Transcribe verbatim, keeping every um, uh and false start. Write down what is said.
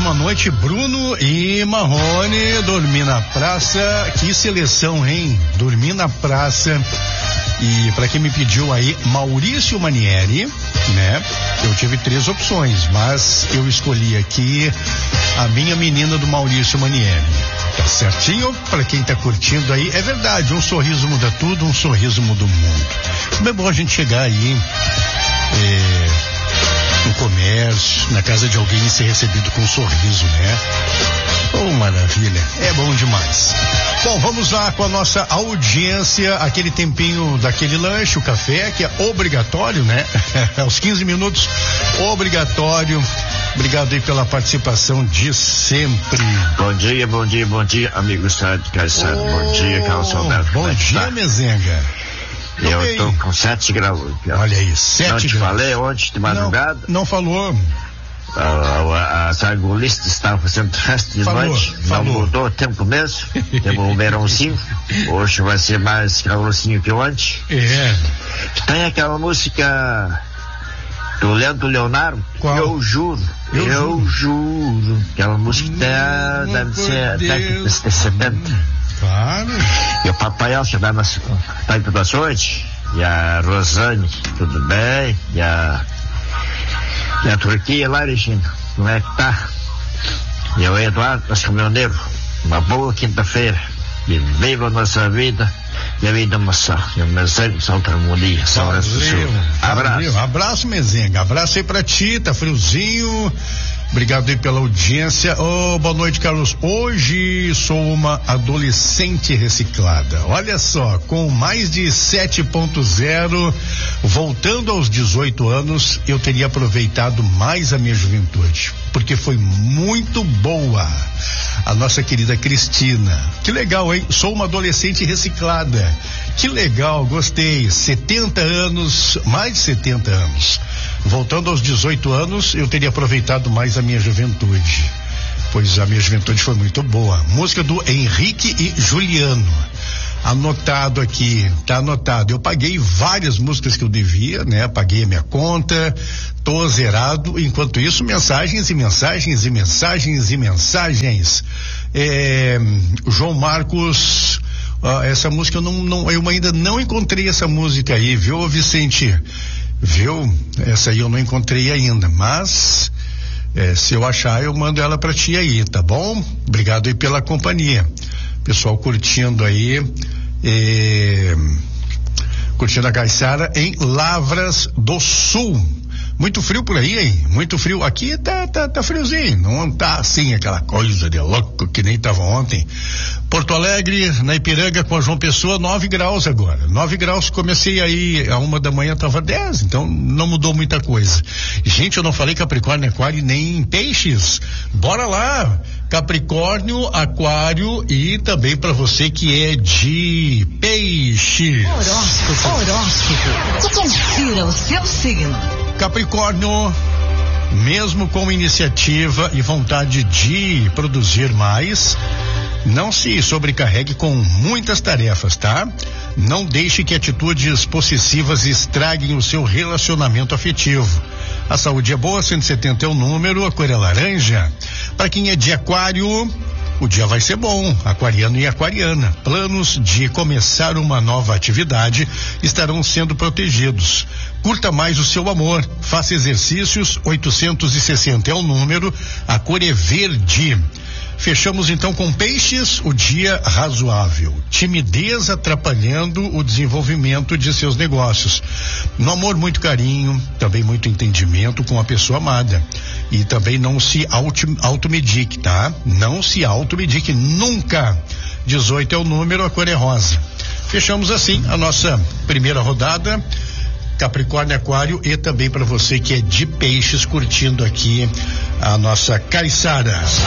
uma noite, Bruno e Marrone, dormir na praça. Que seleção, hein? Dormir na praça. E para quem me pediu aí, Maurício Manieri, né? Eu tive três opções, mas eu escolhi aqui a minha menina do Maurício Manieri. Tá certinho? Para quem tá curtindo aí, é verdade, um sorriso muda tudo, um sorriso muda o mundo. Como é bom a gente chegar aí é, no comércio, na casa de alguém e ser recebido com um sorriso, né? Oh, maravilha, é bom demais. Bom, vamos lá com a nossa audiência, aquele tempinho daquele lanche, o café, que é obrigatório, né? Aos quinze minutos, obrigatório. Obrigado aí pela participação de sempre. Bom dia, bom dia, bom dia, amigo Sérgio Caissara. Oh, bom dia, Carlos Alberto. Bom dia, tá? Mezenga. Eu bem. tô com sete graus. Olha aí, sete graus. Não te graus. falei ontem de madrugada? Não, não falou. A, as argolistas estavam fazendo festa de falou, noite, falou. Não mudou o tempo mesmo. Temos um verãozinho. Hoje vai ser mais calorzinho que ontem. É. Tem aquela música do Leandro Leonardo. Qual? Eu juro. Eu, eu juro. juro. Aquela música hum, deve ser década de setenta. Claro. E o Papai Elcio tá em das oito. E a Rosane, tudo bem? E a. E a Turquia lá, Regina, como é que tá? E o Eduardo, nosso caminhoneiro, uma boa quinta-feira. E viva a nossa vida, e a vida é uma só. E o Mezenga, salta harmonia, salve a Abraço. Abraço, Mezenga. Abraço aí pra ti, tá friozinho. Obrigado aí pela audiência. Oh, boa noite, Carlos. Hoje sou uma adolescente reciclada. Olha só, com mais de sete ponto zero, voltando aos dezoito anos, eu teria aproveitado mais a minha juventude, porque foi muito boa. A nossa querida Cristina. Que legal, hein? Sou uma adolescente reciclada. Que legal, gostei. setenta anos, mais de setenta anos. Voltando aos dezoito anos, eu teria aproveitado mais a minha juventude, pois a minha juventude foi muito boa. Música do Henrique e Juliano. Anotado aqui, tá anotado. Eu paguei várias músicas que eu devia, né? Paguei a minha conta, tô zerado. Enquanto isso, mensagens e mensagens e mensagens e mensagens. É, João Marcos, ó, essa música eu não, não, eu ainda não encontrei essa música aí, viu, Vicente? Viu? Essa aí eu não encontrei ainda, mas é, se eu achar eu mando ela pra ti aí, tá bom? Obrigado aí pela companhia. Pessoal curtindo aí, é, curtindo a Caissara em Lavras do Sul. Muito frio por aí, hein? Muito frio. Aqui tá, tá, tá friozinho, não tá assim aquela coisa de louco que nem tava ontem. Porto Alegre, na Ipiranga com a João Pessoa, nove graus agora. nove graus, comecei aí, a uma da manhã tava dez, então não mudou muita coisa. Gente, eu não falei Capricórnio, Aquário nem Peixes. Bora lá! Capricórnio, Aquário e também para você que é de Peixes. Horóscopo, horóscopo. Confira o seu signo. Capricórnio, mesmo com iniciativa e vontade de produzir mais, não se sobrecarregue com muitas tarefas, tá? Não deixe que atitudes possessivas estraguem o seu relacionamento afetivo. A saúde é boa, cento e setenta é o número, a cor é laranja. Para quem é de Aquário, o dia vai ser bom, aquariano e aquariana. Planos de começar uma nova atividade estarão sendo protegidos. Curta mais o seu amor, faça exercícios, oitocentos e sessenta é o número, a cor é verde. Fechamos então com Peixes, o dia razoável. Timidez atrapalhando o desenvolvimento de seus negócios. No amor, muito carinho, também muito entendimento com a pessoa amada. E também não se auto, automedique, tá? Não se automedique nunca. dezoito é o número, a cor é rosa. Fechamos assim a nossa primeira rodada. Capricórnio, Aquário e também para você que é de Peixes, curtindo aqui a nossa Caissara.